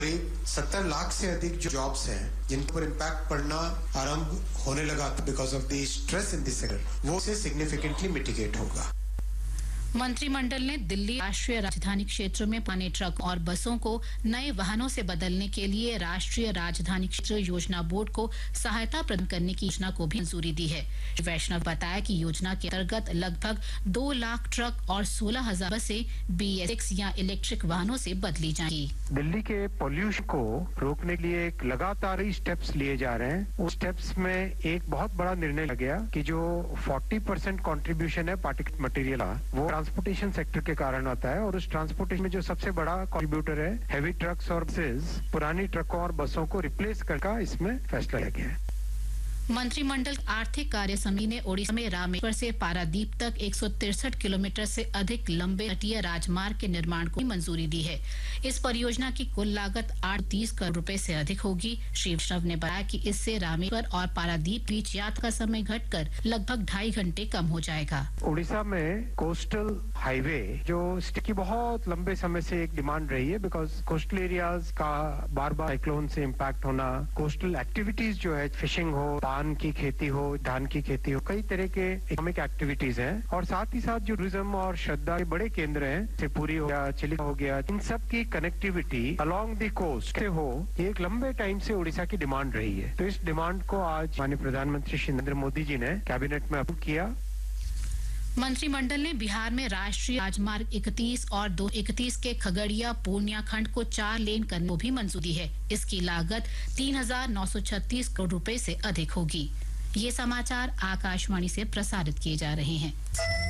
70 लाख से अधिक जो जॉब्स हैं जिनके ऊपर इम्पैक्ट पड़ना आरंभ होने लगा because of the stress in this sector, वो से सिग्निफिकेंटली मिटिगेट होगा। मंत्रिमंडल ने दिल्ली राष्ट्रीय राजधानी क्षेत्र में पुराने ट्रक और बसों को नए वाहनों से बदलने के लिए राष्ट्रीय राजधानी क्षेत्र योजना बोर्ड को सहायता प्रदान करने की योजना को भी मंजूरी दी है। श्री वैष्णव बताया कि योजना के अंतर्गत लगभग 2 लाख ट्रक और 16,000 बसें BS6 या इलेक्ट्रिक वाहनों से बदली जाएंगी। दिल्ली के पोल्यूशन को रोकने के लिए एक लगातार ही स्टेप्स लिए जा रहे हैं। उस स्टेप्स में एक बहुत बड़ा निर्णय लिया गया कि जो 40% कंट्रीब्यूशन है पार्टिकुलर मटेरियल का, वो ट्रांसपोर्टेशन सेक्टर के कारण आता है और उस ट्रांसपोर्टेशन में जो सबसे बड़ा कंट्रीब्यूटर है हेवी ट्रक्स और बसेस, पुरानी ट्रकों और बसों को रिप्लेस करके इसमें फैसला लिया गया है। मंत्रिमंडल आर्थिक कार्य समिति ने ओडिशा में रामेश्वर से पारादीप तक 163 किलोमीटर से अधिक लंबे तटीय राजमार्ग के निर्माण को मंजूरी दी है। इस परियोजना की कुल लागत 830 करोड़ रुपए से अधिक होगी। श्री वैष्णव ने बताया कि इससे रामेश्वर और पारादीप बीच यात्रा का समय घटकर लगभग 2.5 घंटे कम हो जाएगा। ओडिशा में कोस्टल हाईवे जो की बहुत लंबे समय से एक डिमांड रही है, बिकॉज कोस्टल एरियाज का बार बार साइक्लोन से इम्पैक्ट होना, कोस्टल एक्टिविटीज जो है फिशिंग हो, पान की खेती हो, धान की खेती हो, कई तरह के इकोनॉमिक एक्टिविटीज हैं और साथ ही साथ जो टूरिज्म और श्रद्धा के बड़े केंद्र हैं, जैसे पुरी हो गया, चिलिका हो गया, इन सब की कनेक्टिविटी अलोंग द कोस्ट से हो, ये एक लंबे टाइम से ओडिशा की डिमांड रही है। तो इस डिमांड को आज माननीय प्रधानमंत्री श्री नरेंद्र मोदी जी ने कैबिनेट में अप्रूव किया। मंत्रिमंडल ने बिहार में राष्ट्रीय राजमार्ग 31 और 231 के खगड़िया पूर्णिया खंड को 4 लेन करने को भी मंजूरी दी है। इसकी लागत 3,936 करोड़ रुपए से अधिक होगी। ये समाचार आकाशवाणी से प्रसारित किए जा रहे हैं।